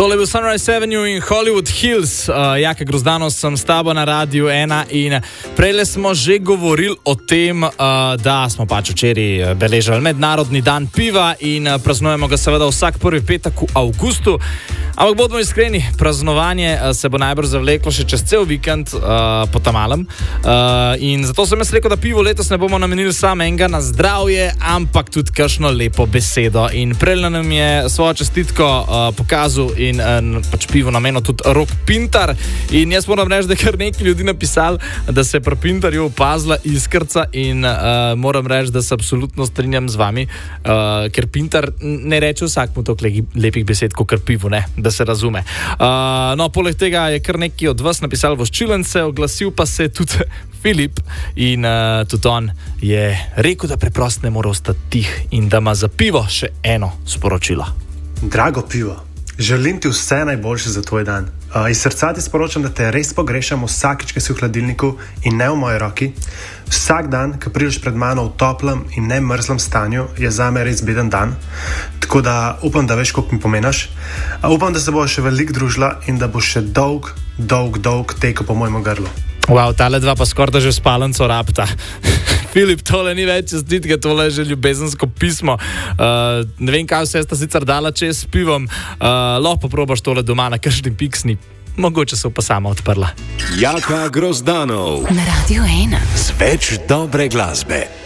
Tole je bil Sunrise Avenue in Hollywood Hills. Jaka Grozdanos sem s tabo na Radiu 1 in prejle smo že govorili o tem, da smo pač včeraj beležali Mednarodni dan piva in praznujemo ga seveda vsak prvi petek v avgustu. Ampak bodimo iskreni, praznovanje se bo najbrž zavleklo še čez cel vikend po tamalem. In zato sem jaz rekel, da pivo letos ne bomo namenili samo enega na zdravje, ampak tudi kakšno lepo besedo. In prejle nam je svojo čestitko pokazal in pač pivo namenil tudi Rok Pintar. In jaz moram reči, da je kar nekaj ljudi napisali, da se je pri Pintarju opazila iskrca in moram reči, da se absolutno strinjam z vami, ker Pintar ne reče vsakmu toliko lepih besed, kot kar pivo, ne, da se razume. No, poleg tega je kar nekaj od vas napisal voščilence, oglasil pa se tudi Filip in tudi on je rekel, da preprosto ne more ostati tih in da ima za pivo še eno sporočilo. Drago pivo, želim ti vse najboljše za tvoj dan. Iz srca ti sporočam, da te res pogrešam vsakič, ki si v hladilniku in ne v moji roki. Vsak dan, ko prideš pred mano v toplem in ne mrzlem stanju, je zame res beden dan. Tako da upam, da veš, koliko mi pomenaš. Upam, da se bo še veliko družila in da bo še dolg tekel po mojem grlu. Wow, tale dva pa skoraj da že spalenco rabta. Filip, tole ni več čestitke, tole je že ljubezensko pismo. Ne vem, kaj vse sta sicer dala čez s pivom. Lahko probaš tole doma na kakšni piksni. Mogoče se pa sama odprla. Jaka Grozdanov na Radiu 1 z več dobre glasbe.